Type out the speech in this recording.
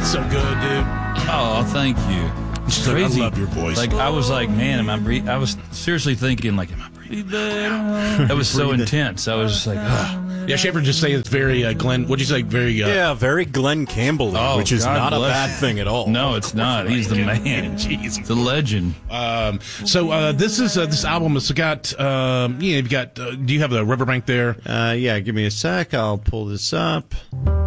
That's so good, dude. Oh, thank you. It's crazy. I love your voice. Like, I was like, man, am I breathing? I was seriously thinking, like, am I breathing? That was so intense. I was just like, ugh. Yeah, Schaefer just say it's very Glenn. What'd you say? Very very Glenn Campbell, which is God not a bless bad thing at all. No, it's not. He's the man. Jeez, the legend. So this is this album has got you've got. Do you have the Riverbank there? Yeah, give me a sec. I'll pull this up.